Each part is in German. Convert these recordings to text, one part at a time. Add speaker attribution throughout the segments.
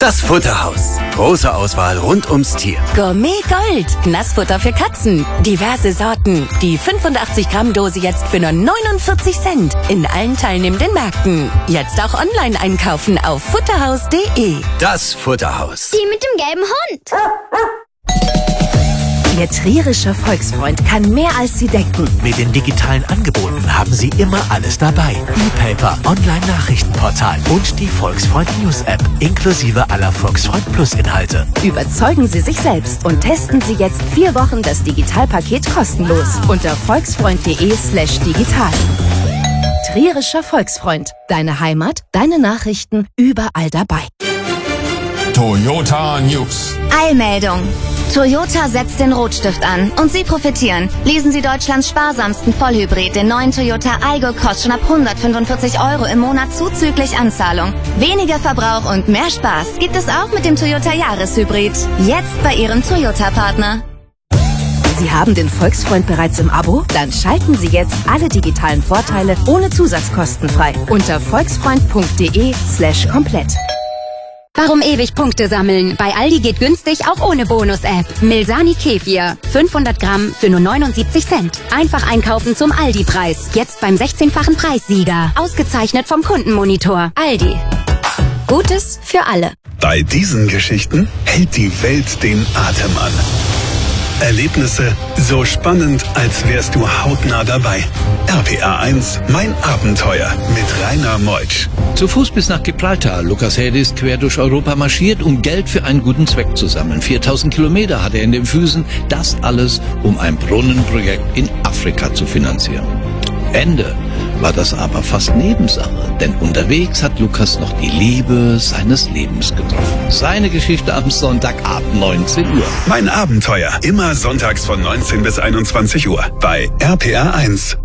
Speaker 1: Das Futterhaus. Große Auswahl rund ums Tier.
Speaker 2: Gourmet Gold. Nassfutter für Katzen. Diverse Sorten. Die 85 Gramm Dose jetzt für nur 49 Cent. In allen teilnehmenden Märkten. Jetzt auch online einkaufen auf futterhaus.de.
Speaker 1: Das Futterhaus.
Speaker 3: Die mit dem gelben Hund.
Speaker 2: Ihr trierischer Volksfreund kann mehr als Sie denken.
Speaker 4: Mit den digitalen Angeboten haben Sie immer alles dabei. E-Paper, Online-Nachrichtenportal und die Volksfreund News-App inklusive aller Volksfreund Plus-Inhalte.
Speaker 2: Überzeugen Sie sich selbst und testen Sie jetzt 4 Wochen das Digitalpaket kostenlos unter volksfreund.de/digital. Trierischer Volksfreund. Deine Heimat, deine Nachrichten, überall dabei.
Speaker 5: Toyota News.
Speaker 3: Eilmeldung. Toyota setzt den Rotstift an und Sie profitieren. Lesen Sie Deutschlands sparsamsten Vollhybrid, den neuen Toyota Aygo, kostet schon ab 145 € im Monat zuzüglich Anzahlung. Weniger Verbrauch und mehr Spaß gibt es auch mit dem Toyota Jahreshybrid. Jetzt bei Ihrem Toyota-Partner.
Speaker 2: Sie haben den Volksfreund bereits im Abo? Dann schalten Sie jetzt alle digitalen Vorteile ohne Zusatzkosten frei unter volksfreund.de/komplett.
Speaker 6: Warum ewig Punkte sammeln? Bei Aldi geht günstig auch ohne Bonus-App. Milsani Kefir. 500 Gramm für nur 79 Cent. Einfach einkaufen zum Aldi-Preis. Jetzt beim 16-fachen Preissieger. Ausgezeichnet vom Kundenmonitor. Aldi. Gutes für alle.
Speaker 7: Bei diesen Geschichten hält die Welt den Atem an. Erlebnisse so spannend, als wärst du hautnah dabei. RPA 1, mein Abenteuer mit Rainer Meutsch.
Speaker 8: Zu Fuß bis nach Gibraltar. Lukas Hede ist quer durch Europa marschiert, um Geld für einen guten Zweck zu sammeln. 4000 Kilometer hat er in den Füßen. Das alles, um ein Brunnenprojekt in Afrika zu finanzieren. Ende war das aber fast Nebensache, denn unterwegs hat Lukas noch die Liebe seines Lebens getroffen. Seine Geschichte am Sonntag ab 19 Uhr.
Speaker 7: Mein Abenteuer, immer sonntags von 19 bis 21 Uhr bei RPA 1.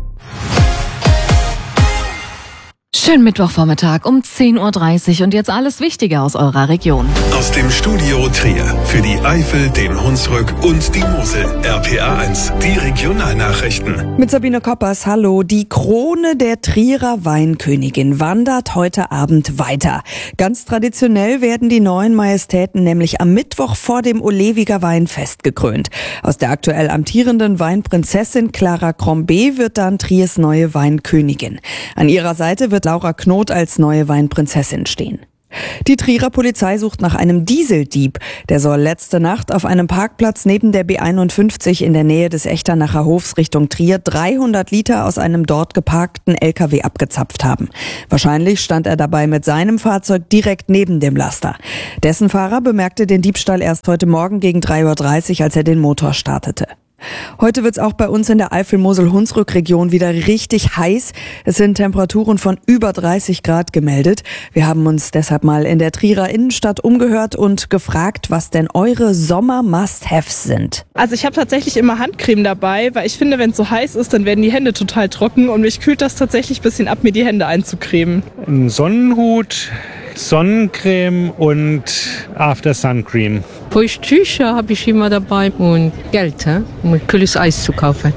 Speaker 9: Schönen Mittwochvormittag um 10:30 Uhr und jetzt alles Wichtige aus eurer Region.
Speaker 7: Aus dem Studio Trier für die Eifel, den Hunsrück und die Mosel. RPA 1, die Regionalnachrichten.
Speaker 10: Mit Sabine Koppers, hallo. Die Krone der Trierer Weinkönigin wandert heute Abend weiter. Ganz traditionell werden die neuen Majestäten nämlich am Mittwoch vor dem Olewiger Weinfest gekrönt. Aus der aktuell amtierenden Weinprinzessin Clara Crombé wird dann Triers neue Weinkönigin. An ihrer Seite wird Laura Knot als neue Weinprinzessin stehen. Die Trierer Polizei sucht nach einem Dieseldieb. Der soll letzte Nacht auf einem Parkplatz neben der B51 in der Nähe des Echternacher Hofs Richtung Trier 300 Liter aus einem dort geparkten LKW abgezapft haben. Wahrscheinlich stand er dabei mit seinem Fahrzeug direkt neben dem Laster. Dessen Fahrer bemerkte den Diebstahl erst heute Morgen gegen 3:30 Uhr, als er den Motor startete. Heute wird's auch bei uns in der Eifel-Mosel-Hunsrück-Region wieder richtig heiß. Es sind Temperaturen von über 30 Grad gemeldet. Wir haben uns deshalb mal in der Trierer Innenstadt umgehört und gefragt, was denn eure Sommer-Must-Haves sind.
Speaker 11: Also ich habe tatsächlich immer Handcreme dabei, weil ich finde, wenn es so heiß ist, dann werden die Hände total trocken und mich kühlt das tatsächlich ein bisschen ab, mir die Hände einzucremen.
Speaker 12: Ein Sonnenhut, Sonnencreme und After Sun Cream.
Speaker 13: Feuchttücher habe ich immer dabei und Geld, um kühles Eis zu kaufen.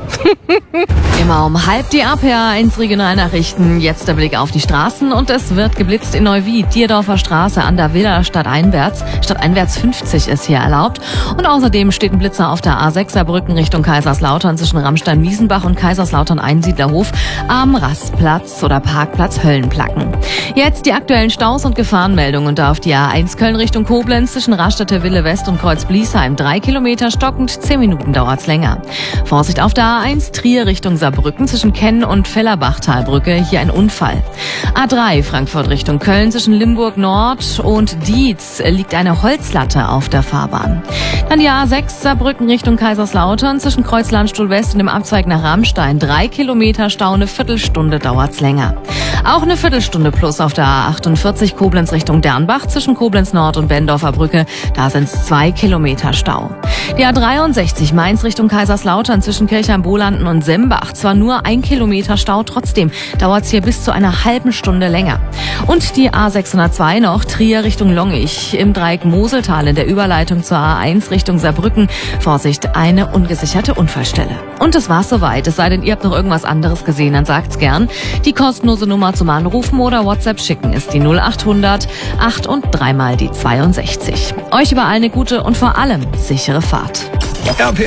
Speaker 9: Immer um halb die RPA 1 Regionalnachrichten. Jetzt der Blick auf die Straßen und es wird geblitzt in Neuwied, Dierdorfer Straße an der Villa stadteinwärts. Stadteinwärts 50 ist hier erlaubt. Und außerdem steht ein Blitzer auf der A6 Saarbrücken Richtung Kaiserslautern zwischen Ramstein-Wiesenbach und Kaiserslautern-Einsiedlerhof am Rastplatz oder Parkplatz Höllenplacken. Jetzt die aktuellen Staus und Gefahrenmeldungen und auf die A1 Köln Richtung Koblenz zwischen Raststätte Wille West und Kreuz-Bliesheim 3 Kilometer stockend, 10 Minuten dauert's länger. Vorsicht auf der A1 Trier Richtung Saarbrücken zwischen Kenn und Fellerbachtalbrücke, hier ein Unfall. A3 Frankfurt Richtung Köln zwischen Limburg Nord und Dietz liegt eine Holzlatte auf der Fahrbahn. Dann die A6 Saarbrücken Richtung Kaiserslautern zwischen Kreuz-Landstuhl West und dem Abzweig nach Rammstein 3 Kilometer Stau, eine Viertelstunde dauert's länger. Auch eine Viertelstunde plus auf der A48 Koblenz Richtung Dernbach zwischen Koblenz Nord und Bendorfer Brücke, da sind's 2 Kilometer Stau. Die A63 Mainz Richtung Kaiserslautern zwischen Kirchheim-Bolanden und Sembach. Zwar nur 1 Kilometer Stau, trotzdem dauert es hier bis zu einer halben Stunde länger. Und die A602 noch Trier Richtung Longich im Dreieck Moseltal in der Überleitung zur A1 Richtung Saarbrücken. Vorsicht, eine ungesicherte Unfallstelle. Und das war's soweit. Es sei denn, ihr habt noch irgendwas anderes gesehen, dann sagt's gern. Die kostenlose Nummer zum Anrufen oder WhatsApp schicken ist die 0800 8 und 3 mal die 62. Euch überall eine gute und vor allem sichere Fahrt.